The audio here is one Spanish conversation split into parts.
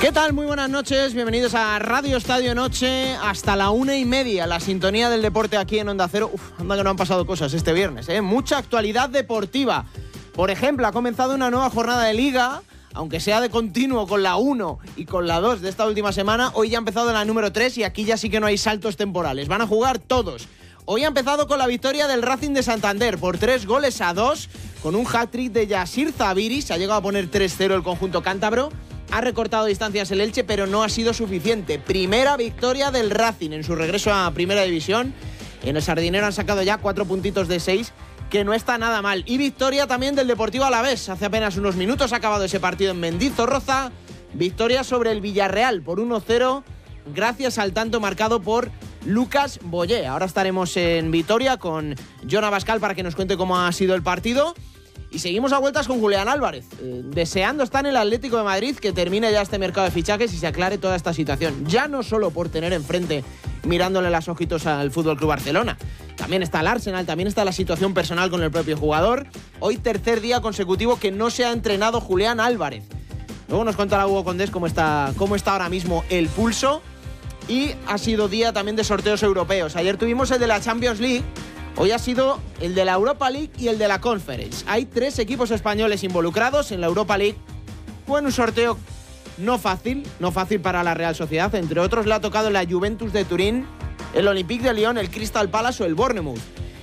¿Qué tal? Muy buenas noches, bienvenidos a Radio Estadio Noche, hasta la 1:30, la sintonía del deporte aquí en Onda Cero. Anda que no han pasado cosas este viernes, mucha actualidad deportiva. Por ejemplo, ha comenzado una nueva jornada de Liga, aunque sea de continuo con la 1 y con la 2 de esta última semana. Hoy ya ha empezado la número 3 y aquí ya sí que no hay saltos temporales, van a jugar todos. Hoy ha empezado con la victoria del Racing de Santander por 3-2, con un hat-trick de Yasir Zabiri. Se ha llegado a poner 3-0 el conjunto cántabro. Ha recortado distancias el Elche, pero no ha sido suficiente. Primera victoria del Racing en su regreso a Primera División. En el Sardinero han sacado ya 4 puntitos de 6, que no está nada mal. Y victoria también del Deportivo Alavés. Hace apenas unos minutos ha acabado ese partido en Mendizorroza. Victoria sobre el Villarreal por 1-0, gracias al tanto marcado por Lucas Boyé. Ahora estaremos en Vitoria con Jon Abascal para que nos cuente cómo ha sido el partido. Y seguimos a vueltas con Julián Álvarez, deseando estar en el Atlético de Madrid, que termine ya este mercado de fichajes y se aclare toda esta situación. Ya no solo por tener enfrente, mirándole las ojitos al FC Barcelona. También está el Arsenal, también está la situación personal con el propio jugador. Hoy tercer día consecutivo que no se ha entrenado Julián Álvarez. Luego nos contará Hugo Condés cómo está ahora mismo el pulso. Y ha sido día también de sorteos europeos. Ayer tuvimos el de la Champions League. Hoy ha sido el de la Europa League y el de la Conference. Hay 3 equipos españoles involucrados en la Europa League. Fue un sorteo no fácil para la Real Sociedad. Entre otros le ha tocado la Juventus de Turín, el Olympique de Lyon, el Crystal Palace o el Bournemouth.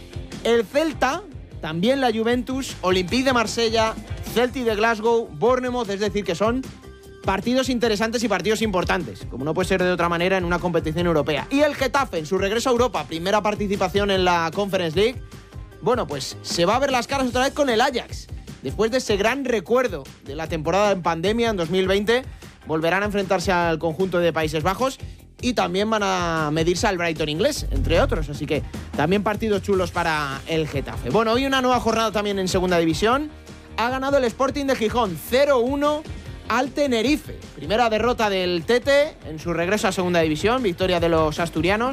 El Celta, también la Juventus, Olympique de Marsella, Celtic de Glasgow, Bournemouth, es decir, que son partidos interesantes y partidos importantes, como no puede ser de otra manera en una competición europea. Y el Getafe, en su regreso a Europa, primera participación en la Conference League, bueno, pues se va a ver las caras otra vez con el Ajax. Después de ese gran recuerdo de la temporada en pandemia en 2020, volverán a enfrentarse al conjunto de Países Bajos y también van a medirse al Brighton inglés, entre otros. Así que también partidos chulos para el Getafe. Bueno, hoy una nueva jornada también en Segunda División. Ha ganado el Sporting de Gijón 0-1 al Tenerife. Primera derrota del Tete en su regreso a Segunda División, victoria de los asturianos.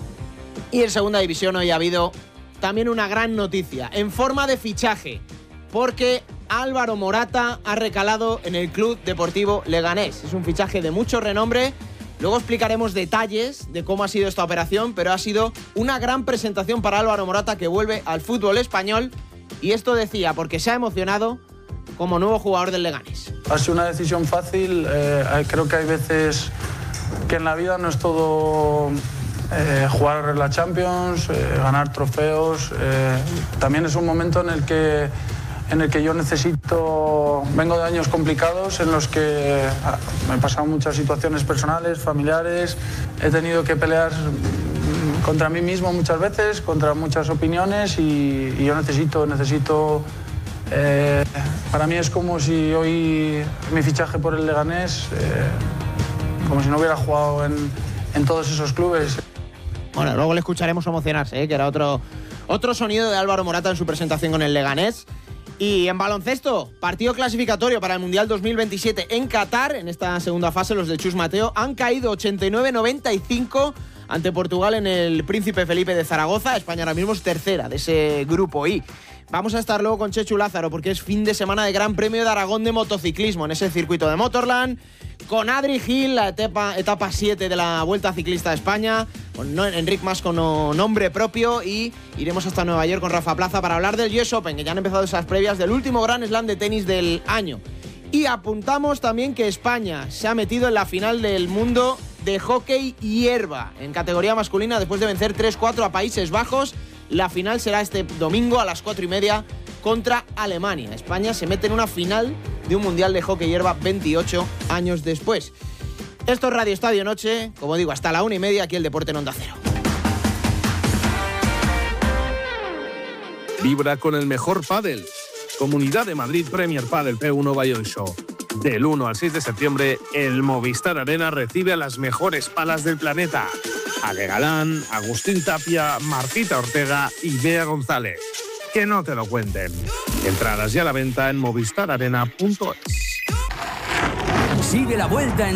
Y en Segunda División hoy ha habido también una gran noticia, en forma de fichaje, porque Álvaro Morata ha recalado en el Club Deportivo Leganés. Es un fichaje de mucho renombre. Luego explicaremos detalles de cómo ha sido esta operación, pero ha sido una gran presentación para Álvaro Morata, que vuelve al fútbol español. Y esto decía, porque se ha emocionado como nuevo jugador del Leganés. Ha sido una decisión fácil. Creo que hay veces que en la vida no es todo jugar la Champions, ganar trofeos. También es un momento en el que yo necesito... Vengo de años complicados en los que me han pasado muchas situaciones personales, familiares. He tenido que pelear contra mí mismo muchas veces, contra muchas opiniones y yo necesito para mí es como si hoy mi fichaje por el Leganés, como si no hubiera jugado en todos esos clubes. Bueno, luego le escucharemos emocionarse, que era otro sonido de Álvaro Morata en su presentación con el Leganés. Y en baloncesto, partido clasificatorio para el Mundial 2027 en Qatar. En esta segunda fase los de Chus Mateo han caído 89-95 ante Portugal en el Príncipe Felipe de Zaragoza. España ahora mismo es tercera de ese grupo I. Vamos a estar luego con Chechu Lázaro porque es fin de semana de Gran Premio de Aragón de motociclismo en ese circuito de Motorland. Con Adri Gil, la etapa 7 de la Vuelta Ciclista de España. Con Enric Mas con nombre propio. Y iremos hasta Nueva York con Rafa Plaza para hablar del US Open, que ya han empezado esas previas del último Grand Slam de tenis del año. Y apuntamos también que España se ha metido en la final del mundo de hockey hierba en categoría masculina después de vencer 3-4 a Países Bajos. La final será este domingo a las 4:30 contra Alemania. España se mete en una final de un mundial de hockey hierba 28 años después. Esto es Radio Estadio Noche, como digo, hasta la 1:30 aquí el deporte en Onda Cero. Vibra con el mejor pádel. Comunidad de Madrid Premier Padel P1 Valladolid Show. Del 1 al 6 de septiembre, el Movistar Arena recibe a las mejores palas del planeta. Ale Galán, Agustín Tapia, Martita Ortega y Bea González. Que no te lo cuenten. Entradas ya a la venta en movistararena.es. Sigue la vuelta en